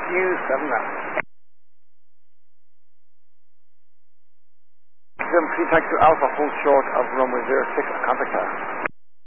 use 7 now. Contact to Alpha, hold short of runway 06, contact her.